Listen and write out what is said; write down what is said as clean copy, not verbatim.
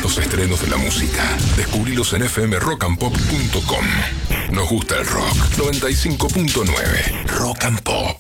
los estrenos de la música. Descubrilos en fmrockandpop.com. Nos gusta el rock. 95.9 Rock and Pop.